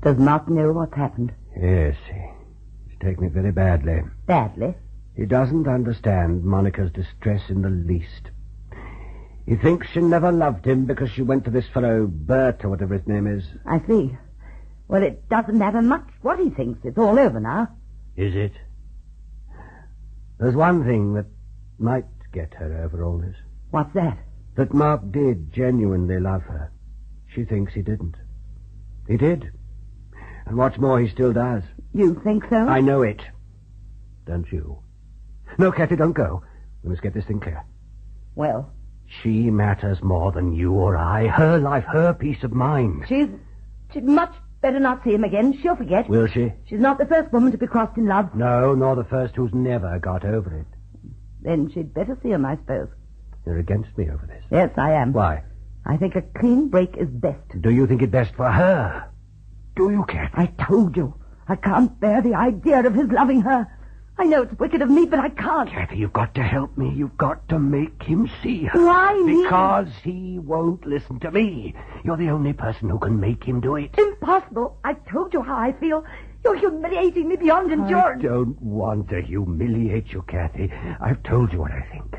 Does Mark know what's happened? Yes, he's taken it very badly. Badly? He doesn't understand Monica's distress in the least. He thinks she never loved him because she went to this fellow Bert or whatever his name is. I see. Well, it doesn't matter much what he thinks. It's all over now. Is it? There's one thing that might get her over all this. What's that? That Mark did genuinely love her. She thinks he didn't. He did. And what's more, he still does. You think so? I know it. Don't you? No, Kathy, don't go. We must get this thing clear. Well? She matters more than you or I. Her life, her peace of mind. She'd much better not see him again. She'll forget. Will she? She's not the first woman to be crossed in love. No, nor the first who's never got over it. Then she'd better see him, I suppose. You're against me over this. Yes, I am. Why? I think a clean break is best. Do you think it best for her? Do you, Kathy? I told you. I can't bear the idea of his loving her. I know it's wicked of me, but I can't. Kathy, you've got to help me. You've got to make him see her. Why me? Because he won't listen to me. You're the only person who can make him do it. Impossible. I told you how I feel. You're humiliating me beyond endurance. I don't want to humiliate you, Kathy. I've told you what I think.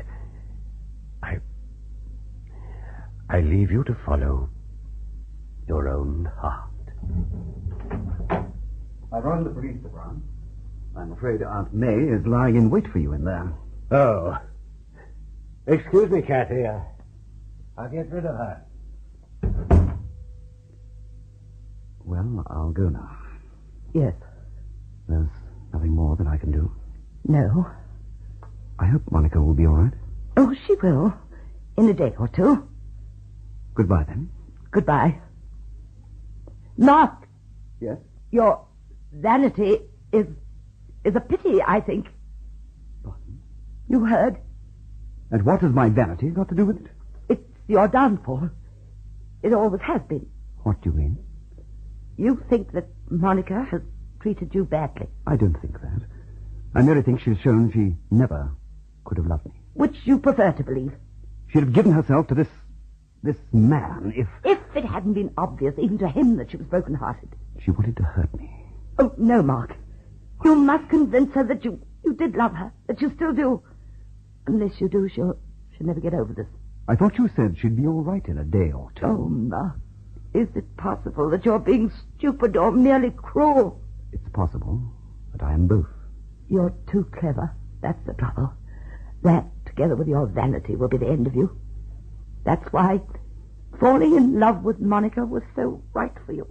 I leave you to follow your own heart. I've run the police department. I'm afraid Aunt May is lying in wait for you in there. Oh. Excuse me, Kathy. I'll get rid of her. Well, I'll go now. Yes. There's nothing more that I can do. No. I hope Monica will be all right. Oh, she will. In a day or two. Goodbye, then. Goodbye. Mark. Yes? Your vanity is a pity, I think. Pardon? You heard? And what has my vanity got to do with it? It's your downfall. It always has been. What do you mean? You think that Monica has treated you badly. I don't think that. I merely think she's shown she never could have loved me. Which you prefer to believe. She'd have given herself to this man if... If it hadn't been obvious even to him that she was broken-hearted. She wanted to hurt me. Oh, no, Mark. You must convince her that you did love her, that you still do. Unless you do, she'll never get over this. I thought you said she'd be all right in a day or two. Oh, Mark. Is it possible that you're being stupid or merely cruel? It's possible, but I am both. You're too clever. That's the trouble. That, together with your vanity, will be the end of you. That's why falling in love with Monica was so right for you.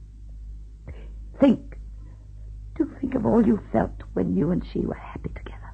Think of all you felt when you and she were happy together.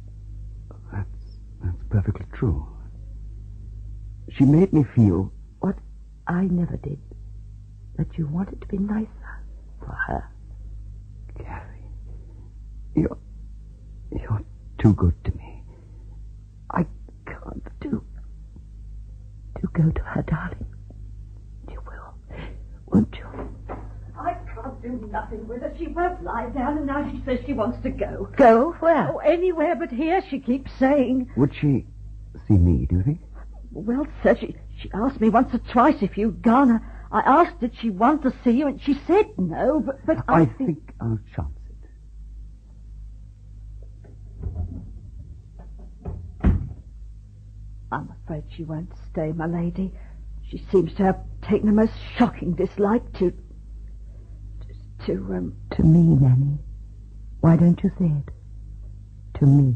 That's perfectly true. She made me feel... What I never did. That you wanted to be nicer for her. Kathy, you're too good to me. I can't do go to her, darling. You will, won't you? I can't do nothing with her. She won't lie down, and now she says she wants to go. Go? Where? Oh, anywhere but here, she keeps saying. Would she see me, do you think? Well, sir, she asked me once or twice if you'd gone. I asked did she want to see you, and she said no, but I think I'll chance it. I'm afraid she won't stay, my lady. She seems to have taken a most shocking dislike to me, Nanny. Why don't you say it? To me.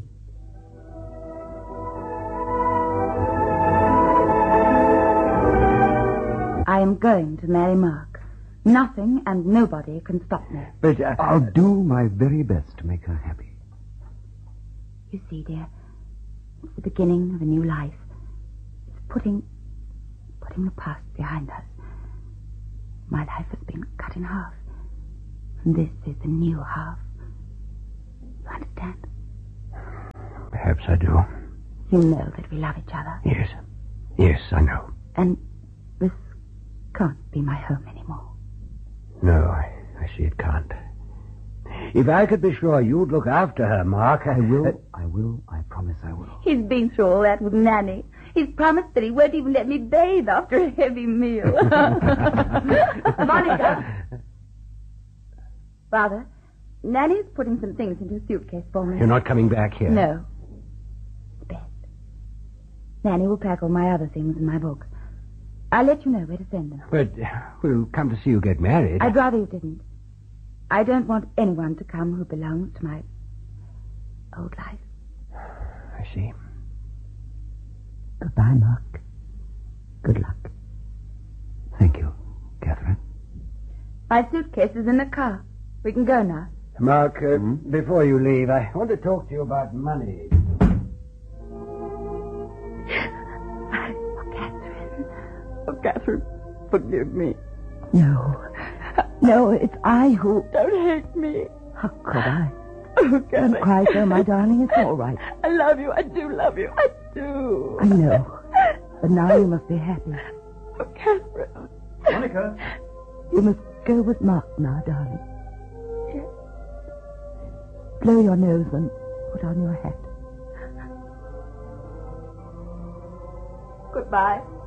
I am going to marry Mark. Nothing and nobody can stop me. But I'll do my very best to make her happy. You see, dear, it's the beginning of a new life. It's putting the past behind us. My life has been cut in half. And this is the new half. You understand? Perhaps I do. You know that we love each other. Yes. Yes, I know. And this can't be my home anymore. No, I see it can't. If I could be sure you'd look after her, Mark... I will, I promise I will. He's been through all that with Nanny. He's promised that he won't even let me bathe after a heavy meal. Monica! Father, Nanny's putting some things into a suitcase for me. You're not coming back here? No. It's best. Nanny will pack all my other things in my book. I'll let you know where to send them. But we'll come to see you get married. I'd rather you didn't. I don't want anyone to come who belongs to my old life. I see. Goodbye, Mark. Good luck. Thank you, Catherine. My suitcase is in the car. We can go now. Mark, before you leave, I want to talk to you about money. Oh, Catherine, forgive me. No. No, it's I who... Don't hate me. How could I? Oh, Don't Catherine. cry so, my darling. It's all right. I love you. I do love you. I do. I know. But now you must be happy. Oh, Catherine. Monica. You must go with Mark now, darling. Yes. Blow your nose and put on your hat. Goodbye.